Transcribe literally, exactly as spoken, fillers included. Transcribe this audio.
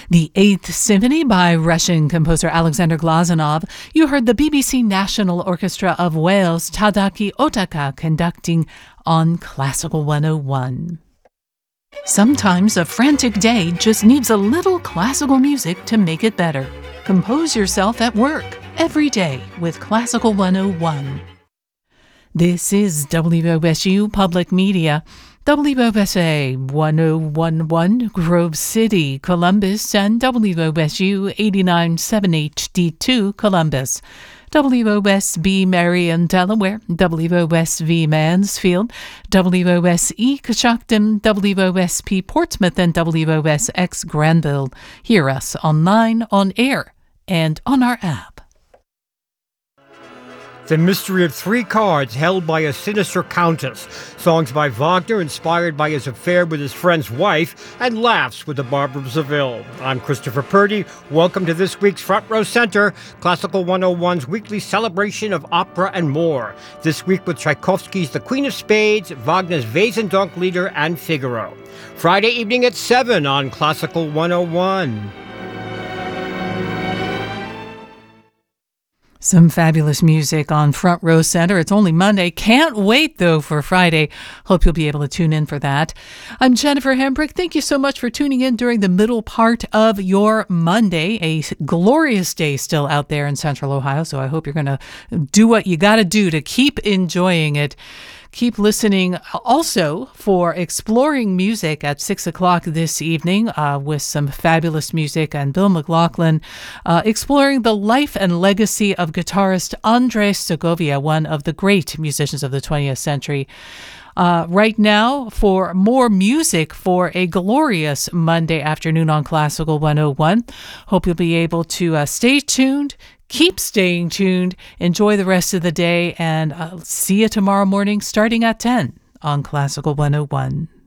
The Eighth Symphony by Russian composer Alexander Glazunov. You heard the B B C National Orchestra of Wales, Tadaki Otaka, conducting on Classical one oh one. Sometimes a frantic day just needs a little classical music to make it better. Compose yourself at work every day with Classical one oh one. This is W O S U Public Media. W O S A one oh one point one Grove City, Columbus, and W O S U eighty-nine point seven H D two Columbus. W O S B Marion, Delaware, W O S V Mansfield, W O S E Coshocton, W O S P Portsmouth, and W O S X Granville. Hear us online, on air, and on our app. The Mystery of Three Cards, held by a sinister countess. Songs by Wagner inspired by his affair with his friend's wife, and laughs with the Barber of Seville. I'm Christopher Purdy. Welcome to this week's Front Row Center, Classical one oh one's weekly celebration of opera and more. This week with Tchaikovsky's The Queen of Spades, Wagner's Wesendonck-Lieder, and Figaro. Friday evening at seven on Classical one oh one. Some fabulous music on Front Row Center. It's only Monday. Can't wait, though, for Friday. Hope you'll be able to tune in for that. I'm Jennifer Hembrick. Thank you so much for tuning in during the middle part of your Monday. A glorious day still out there in Central Ohio, so I hope you're going to do what you got to do to keep enjoying it. Keep listening also for Exploring Music at six o'clock this evening uh, with some fabulous music, and Bill McLaughlin uh, exploring the life and legacy of guitarist Andres Segovia, one of the great musicians of the twentieth century. Uh, right now, for more music for a glorious Monday afternoon on Classical one oh one. Hope you'll be able to uh, stay tuned. Keep staying tuned. Enjoy the rest of the day, and uh, see you tomorrow morning starting at ten on Classical one oh one.